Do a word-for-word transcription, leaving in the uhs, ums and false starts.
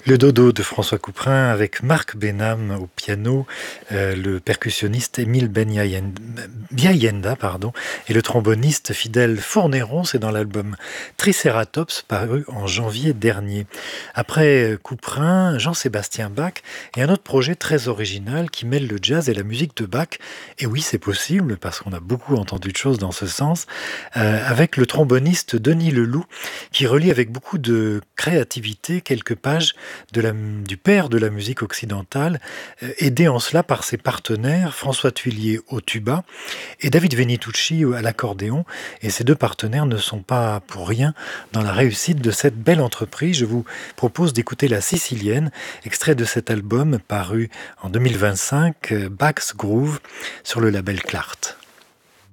Le dodo de François Couperin avec Marc Benham au piano, euh, le percussionniste Émile Ben Biayenda pardon, et le tromboniste Fidèle Fournéron, c'est dans l'album Triceratops paru en janvier dernier. Après Couperin, Jean-Sébastien Bach et un autre projet très original qui mêle le jazz et la musique de Bach, et oui c'est possible parce qu'on a beaucoup entendu de choses dans ce sens, euh, avec le tromboniste Denis Leloup qui relie avec beaucoup de créativité quelques pages de la, du père de la musique occidentale, euh, aidé en cela par ses partenaires, François Thuillier au tuba et David Venitucci à l'accordéon. Et ces deux partenaires ne sont pas pour rien dans la réussite de cette belle entreprise. Je vous propose d'écouter La Sicilienne, extrait de cet album paru en deux mille vingt-cinq, Bach's Groove, sur le label Clart.